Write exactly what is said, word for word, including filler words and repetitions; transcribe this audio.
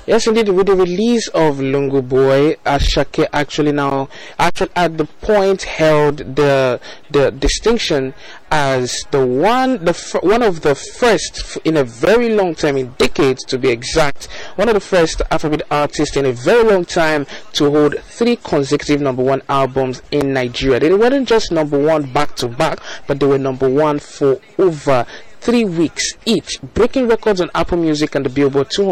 Yes, indeed. With the release of Lungu Boy, Ashake actually now, actually at the point held the the distinction as the one, the f- one of the first f- in a very long time, in decades to be exact, one of the first Afrobeat artists in a very long time to hold three consecutive number one albums in Nigeria. They weren't just number one back to back, but they were number one for over three weeks each, breaking records on Apple Music and the Billboard two hundred.